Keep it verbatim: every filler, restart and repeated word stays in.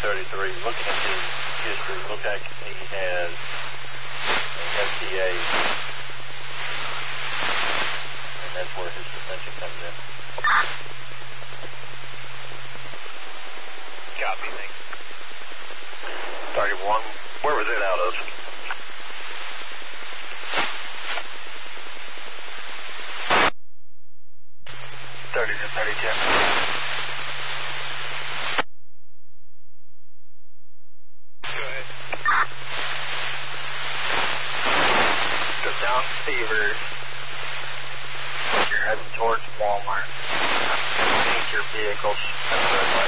thirty-three. Looking at his history, look like he has an F T A, and that's where his suspension comes in. Copy, thanks. thirty-one, where was it out of? thirty to thirty-two. Go ahead. Go down Fever. You're heading towards Walmart. Change your vehicles.